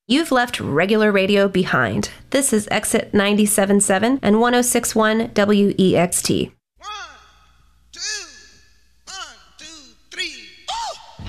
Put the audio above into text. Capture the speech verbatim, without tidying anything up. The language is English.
You've left regular radio behind. This is Exit ninety-seven point seven and one oh six point one W E X T.